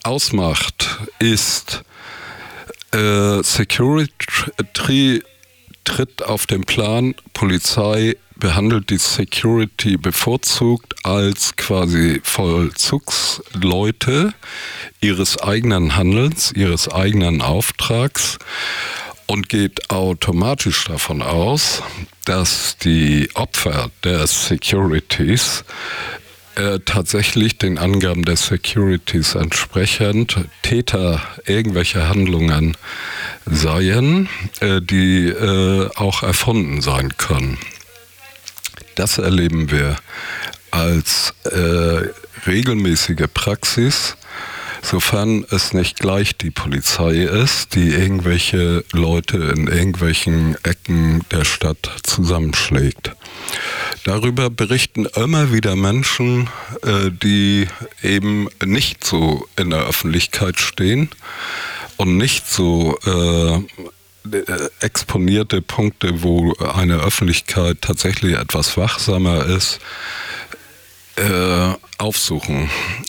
ausmacht, ist Security tritt auf den Plan, Polizei behandelt die Security bevorzugt als quasi Vollzugsleute ihres eigenen Handelns, ihres eigenen Auftrags und geht automatisch davon aus, dass die Opfer der Securities tatsächlich den Angaben der Securities entsprechend Täter irgendwelcher Handlungen seien, die auch erfunden sein können. Das erleben wir als regelmäßige Praxis, sofern es nicht gleich die Polizei ist, die irgendwelche Leute in irgendwelchen Ecken der Stadt zusammenschlägt. Darüber berichten immer wieder Menschen, die eben nicht so in der Öffentlichkeit stehen und nicht so exponierte Punkte, wo eine Öffentlichkeit tatsächlich etwas wachsamer ist, aufsuchen.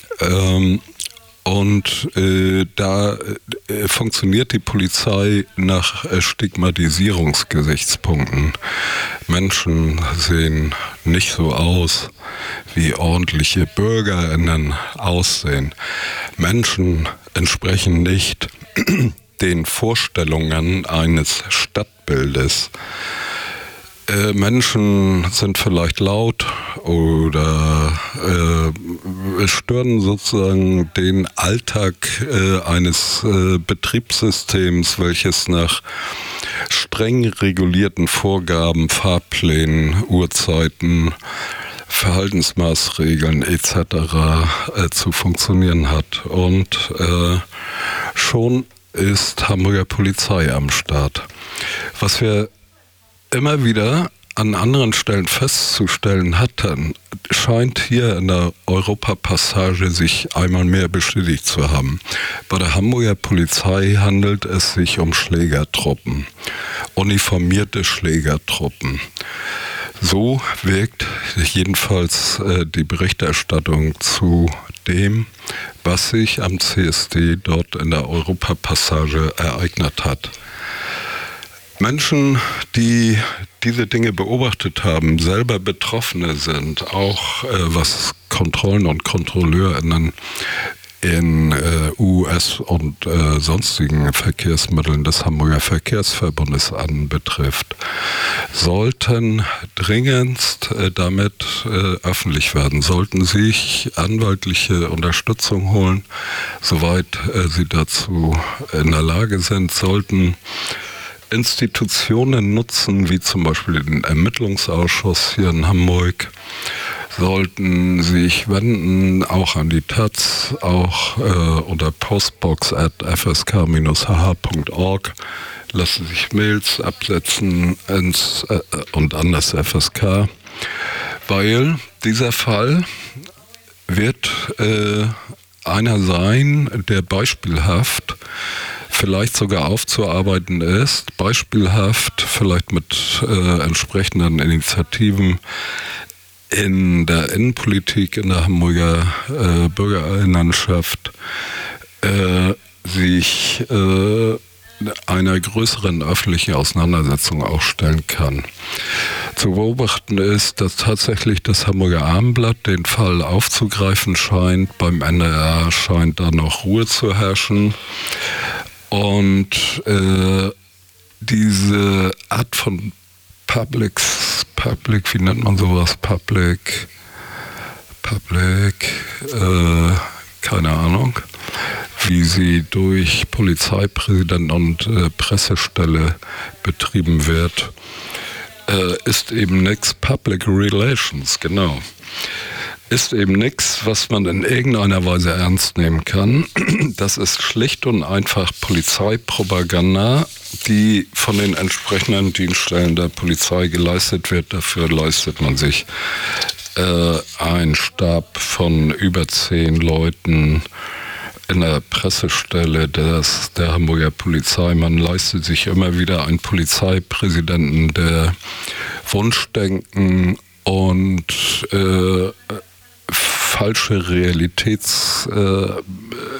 Und da funktioniert die Polizei nach Stigmatisierungsgesichtspunkten. Menschen sehen nicht so aus, wie ordentliche BürgerInnen aussehen. Menschen entsprechen nicht den Vorstellungen eines Stadtbildes. Menschen sind vielleicht laut oder stören sozusagen den Alltag eines Betriebssystems, welches nach streng regulierten Vorgaben, Fahrplänen, Uhrzeiten, Verhaltensmaßregeln etc. Zu funktionieren hat. Und schon ist Hamburger Polizei am Start. Was wir immer wieder an anderen Stellen festzustellen hatten, scheint hier in der Europapassage sich einmal mehr bestätigt zu haben. Bei der Hamburger Polizei handelt es sich um Schlägertruppen, uniformierte Schlägertruppen. So wirkt jedenfalls die Berichterstattung zu dem, was sich am CSD dort in der Europapassage ereignet hat. Menschen, die diese Dinge beobachtet haben, selber Betroffene sind, auch was Kontrollen und KontrolleurInnen in US und sonstigen Verkehrsmitteln des Hamburger Verkehrsverbundes anbetrifft, sollten dringendst damit öffentlich werden, sollten sich anwaltliche Unterstützung holen, soweit sie dazu in der Lage sind, sollten Institutionen nutzen, wie zum Beispiel den Ermittlungsausschuss hier in Hamburg, sollten sich wenden, auch an die Taz, auch unter postbox@fsk-hh.org, lassen sich Mails absetzen und an das FSK, weil dieser Fall wird einer sein, der beispielhaft vielleicht sogar aufzuarbeiten ist, beispielhaft vielleicht mit entsprechenden Initiativen in der Innenpolitik, in der Hamburger Bürgerinnenschaft sich einer größeren öffentlichen Auseinandersetzung auch stellen kann. Zu beobachten ist, dass tatsächlich das Hamburger Abendblatt den Fall aufzugreifen scheint. Beim NDR scheint da noch Ruhe zu herrschen. Und diese Art von wie nennt man sowas? Keine Ahnung, wie sie durch Polizeipräsident und Pressestelle betrieben wird, ist eben nichts. Public Relations, genau. Ist eben nichts, was man in irgendeiner Weise ernst nehmen kann. Das ist schlicht und einfach Polizeipropaganda, die von den entsprechenden Dienststellen der Polizei geleistet wird. Dafür leistet man sich einen Stab von über 10 Leuten in der Pressestelle der Hamburger Polizei. Man leistet sich immer wieder einen Polizeipräsidenten, der Wunschdenken und falsche